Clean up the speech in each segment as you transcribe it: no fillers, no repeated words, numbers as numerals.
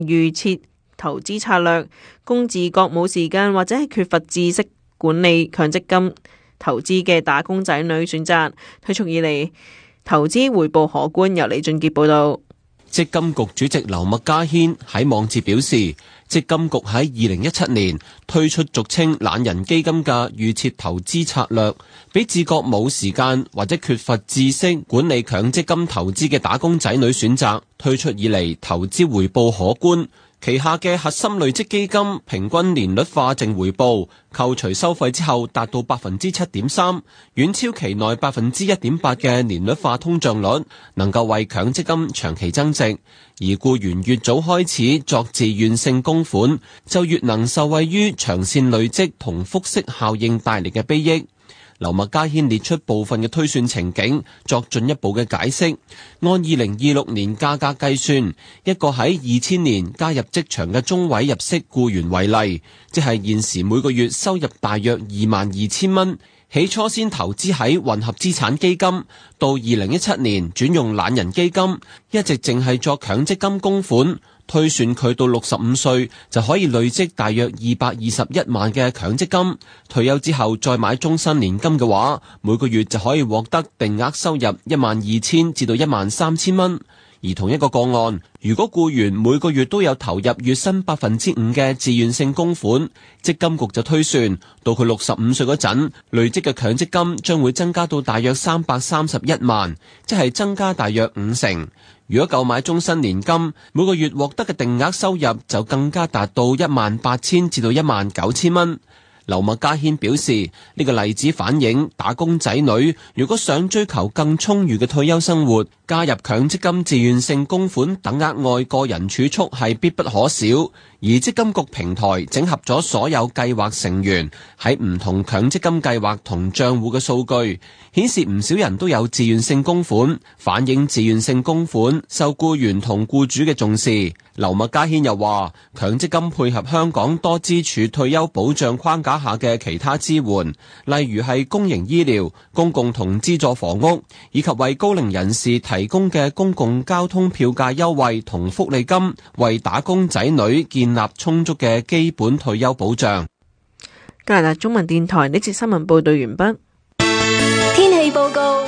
預設投資策略，供自覺冇時間或者係缺乏知識管理強積金投資嘅打工仔女選擇。推出以嚟，投資回報可觀。由李俊傑報導。 積金局主席劉麥嘉軒喺網誌表示，積金局喺2017年推出俗稱懶人基金嘅預設投資策略，俾自覺冇時間或者缺乏知識管理強積金投資嘅打工仔女選擇。推出以嚟，投資回報可觀。旗下嘅核心累積基金平均年率化淨回報扣除收費之後達到 7.3%， 遠超期內 1.8% 嘅年率化通脹率，能夠為強積金長期增值。而僱員越早開始作自願性供款，就越能受惠於長線累積同複息效應帶嚟嘅裨益。劉麥嘉軒列出部分嘅推算情景，作進一步嘅解釋。按2026年價格計算，一個喺2000年加入職場嘅中位入息僱員為例，即係現時每個月收入大約22,000蚊。起初先投資喺混合資產基金，到2017年轉用懶人基金，一直淨係作強積金供款。推算佢到65歲就可以累積大約221萬嘅強積金，退休之後再買終身年金嘅話，每個月就可以獲得定額收入12,000至到13,000蚊。而同一個個案，如果僱員每個月都有投入月薪 5% 嘅自願性供款，積金局就推算到佢65歲嗰陣，累積嘅強積金將會增加到大約331萬，即係增加大約50%。如果購買終身年金，每個月獲得嘅定額收入就更加達到18,000至到19,000蚊。劉麥嘉軒表示，呢個例子反映打工仔女如果想追求更充裕嘅退休生活，加入強積金自願性供款等額外個人儲蓄係必不可少。而積金局平台整合咗所有計劃成員喺唔同強積金計劃同賬戶嘅數據，顯示唔少人都有自願性供款，反映自願性供款受僱員同僱主嘅重視。劉麥嘉軒又話，強積金配合香港多支柱退休保障框架下嘅其他支援，例如係公營醫療、公共同資助房屋，以及為高齡人士提供嘅公共交通票價優惠同福利金，為打工仔女建立充足嘅基本退休保障。 加拿大中文電台呢節新聞報道完畢。 天氣報告。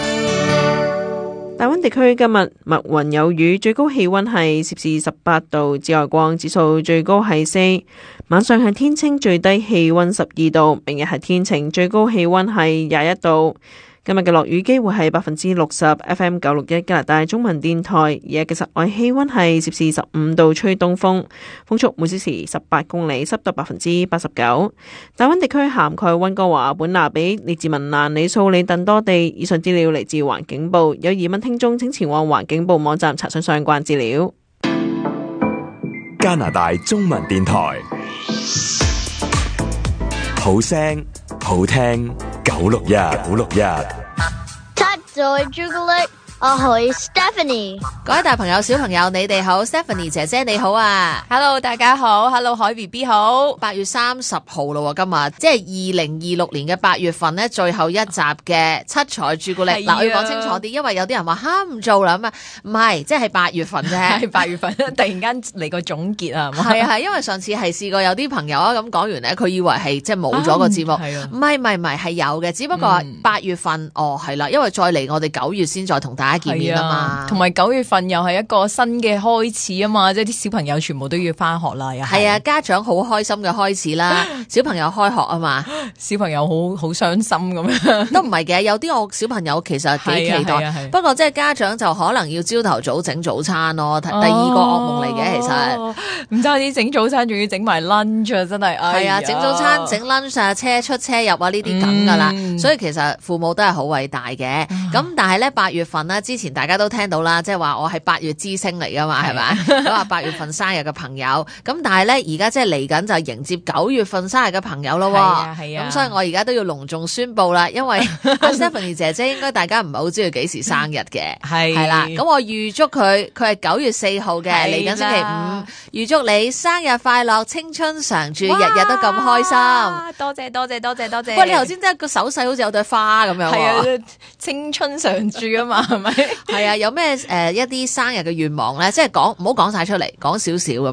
大溫地區今日密雲有雨，最高氣溫係攝氏18度，紫外光指數最高係4。晚上係天清，最低氣溫12度。明日係天晴，最高氣溫係21度。今日嘅落雨機會係60%。FM 961加拿大中文電台，而家嘅室外氣溫係攝氏15度，吹東風，風速每小時18公里，濕度89%。大溫地區涵蓋溫哥華、本拿比、列治文蘭、里素里等多地。以上資料嚟自環境部，有疑問聽眾請前往環境部網站查詢相關資料。 加拿大中文電台，好聲好聽961。 七仔朱古力，我係 Stephanie。 各位大朋友小朋友你哋好， Stephanie 姐姐你好啊。 Hello 大家好， Hello 海 BB 好。 8月30號咯，今日即係2026年嘅8月份呢，最後一集嘅七彩朱古力。嗱，我要講清楚啲，因為有啲人話唔做啦，咁啊唔係，即係8月份啫。 係8月份突然間嚟個總結啊。 係因為上次係試過有啲朋友啊咁講完呢，佢以為係即係冇咗個節目。唔係係有嘅，只不過8月份係啦，因為再嚟我哋9月先再同大家見面啊嘛。 同埋9月份又係一個新嘅開始啊嘛，即係啲小朋友全部都要翻學啦。 係啊，家長好開心嘅開始啦，小朋友開學啊嘛， 小朋友好傷心咁樣。 都唔係嘅，有啲我小朋友其實幾期待，不過即係家長就可能要朝頭早整早餐咯，第二個噩夢嚟嘅其實。 唔單止整早餐，仲要整埋 lunch 啊，真係。 係啊，整早餐、整 lunch 啊，車出車入啊，呢啲梗噶啦。所以其實父母都係好偉大嘅。咁但係咧8月份呢，之前大家都聽到啦，即係話我係8月之星嚟噶嘛，係咪？咁話8月份生日嘅朋友，咁但係咧而家即係嚟緊就迎接9月份生日嘅朋友咯。係啊。咁所以我而家都要隆重宣布啦，因為阿 Stephanie 姐姐應該大家唔係好知道幾時生日嘅。係啦。咁我預祝佢係9月4號嘅，嚟緊星期啊！ 預祝你生日快樂，青春常駐，日日都咁開心。 多謝多謝多謝多謝。 喂，你頭先真係個手勢好似有朵花咁樣喎。 係啊，青春常駐啊嘛，係咪？ 係啊，有咩一啲生日嘅願望咧？即係講唔好講晒出嚟，講少少咁。